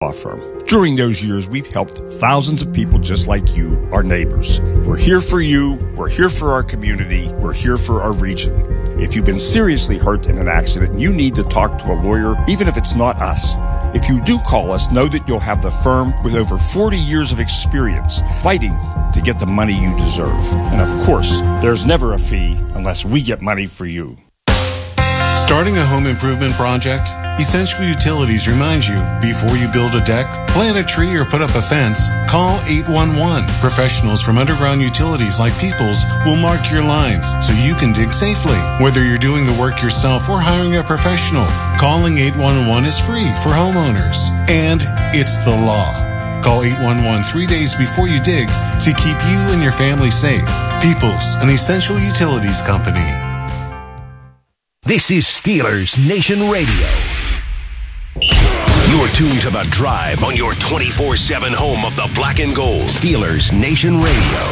law firm. During those years, we've helped thousands of people just like you, our neighbors. We're here for you. We're here for our community. We're here for our region. If you've been seriously hurt in an accident, you need to talk to a lawyer, even if it's not us. If you do call us, know that you'll have the firm with over 40 years of experience fighting to get the money you deserve. And of course, there's never a fee unless we get money for you. Starting a home improvement project? Essential Utilities reminds you, before you build a deck, plant a tree, or put up a fence, call 811. Professionals from Underground Utilities like Peoples will mark your lines so you can dig safely. Whether you're doing the work yourself or hiring a professional, calling 811 is free for homeowners. And it's the law. Call 811 3 days before you dig to keep you and your family safe. Peoples, an Essential Utilities company. This is Steelers Nation Radio. You're tuned to The Drive on your 24/7 home of the black and gold. Steelers Nation Radio.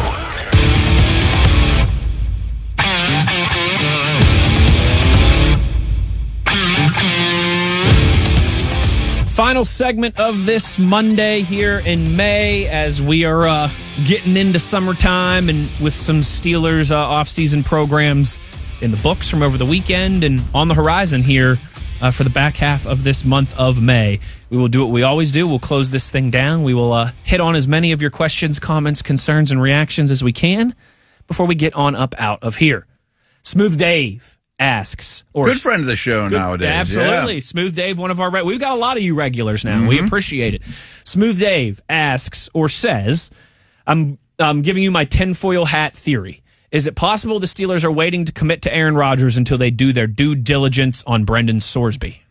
Final segment of this Monday here in May as we are getting into summertime and with some Steelers off-season programs in the books from over the weekend and on the horizon here for the back half of this month of May. We will do what we always do. We'll close this thing down. We will hit on as many of your questions, comments, concerns, and reactions as we can before we get on up out of here. Smooth Dave asks. Good friend of the show nowadays. Absolutely. Yeah. Smooth Dave, one of our... We've got a lot of you regulars now. Mm-hmm. We appreciate it. Smooth Dave asks or says, I'm giving you my tinfoil hat theory. Is it possible the Steelers are waiting to commit to Aaron Rodgers until they do their due diligence on Brendan Sorsby?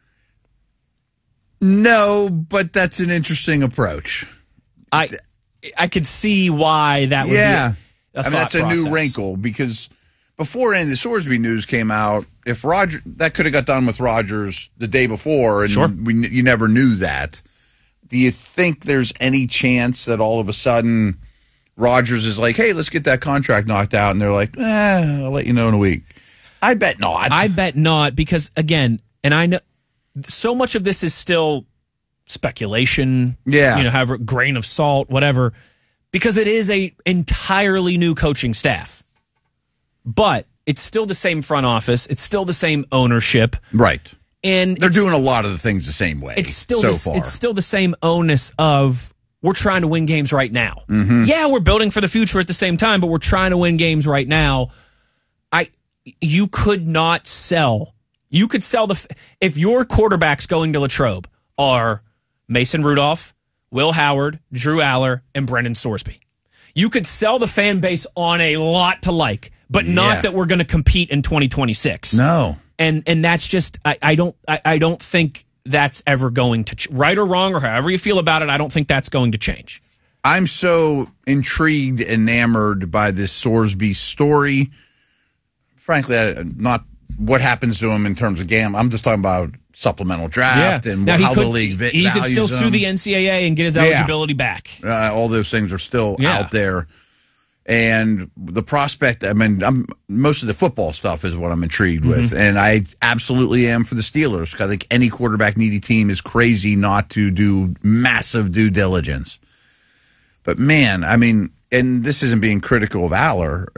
No, but that's an interesting approach. I could see why that would be a thought that's a process. new wrinkle because before any of the Sorsby news came out, if Rodgers, that could have got done with Rodgers the day before, and sure. You never knew that. Do you think there's any chance that all of a sudden Rodgers is like, hey, let's get that contract knocked out, and they're like, I'll let you know in a week? I bet not. I bet not because, again, and I know so much of this is still speculation, have a grain of salt, whatever, because it is a entirely new coaching staff. But it's still the same front office. It's still the same ownership. Right. And they're doing a lot of the things the same way it's still far. It's still the same onus of we're trying to win games right now. Mm-hmm. Yeah, we're building for the future at the same time, but we're trying to win games right now. You could not sell. You could sell if your quarterbacks going to Latrobe are Mason Rudolph, Will Howard, Drew Aller, and Brendan Sorsby. You could sell the fan base on a lot to like, but not that we're going to compete in 2026. No. And that's just I don't think that's ever going to right or wrong or however you feel about it. I don't think that's going to change. I'm so intrigued, enamored by this Sorsby story. Frankly, not what happens to him in terms of gambling. I'm just talking about supplemental draft and how the league values him. He could still sue the NCAA and get his eligibility back. All those things are still out there. And the prospect, most of the football stuff is what I'm intrigued with. And I absolutely am for the Steelers. I think any quarterback-needy team is crazy not to do massive due diligence. But, man, and this isn't being critical of Aller,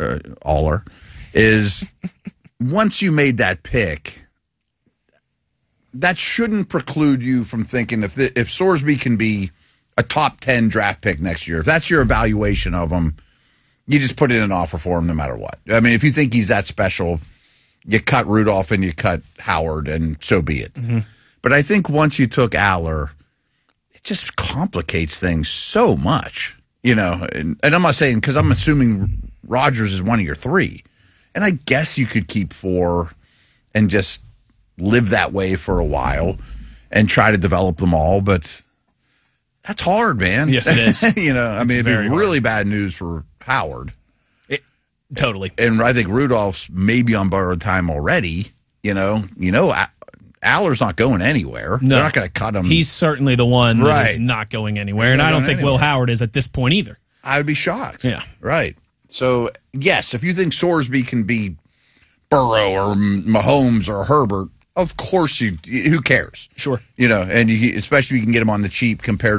is once you made that pick, that shouldn't preclude you from thinking if Sorsby can be a top 10 draft pick next year, if that's your evaluation of him, you just put in an offer for him no matter what. If you think he's that special, you cut Rudolph and you cut Howard, and so be it. Mm-hmm. But I think once you took Aller, it just complicates things so much. And I'm not saying, because I'm assuming Rodgers is one of your three. And I guess you could keep 4 and just live that way for a while and try to develop them all. But that's hard, man. Yes, it is. It'd be really bad news for Howard. Totally. And I think Rudolph's maybe on borrowed time already. Aller's not going anywhere. No. They're not going to cut him. He's certainly the one that is not going anywhere. And I don't think Will Howard is at this point either. I would be shocked. Yeah. Right. So, yes, if you think Sorsby can be Burrow or Mahomes or Herbert, of course who cares? Sure. And especially if you can get him on the cheap compared